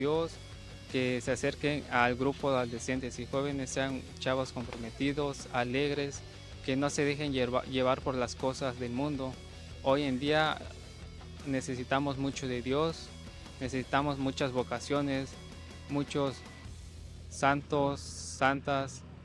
Dios, que se acerquen al grupo de adolescentes y jóvenes, sean chavos comprometidos, alegres, que no se dejen llevar por las cosas del mundo. Hoy en día necesitamos mucho de Dios, necesitamos muchas vocaciones, muchos santos, santas,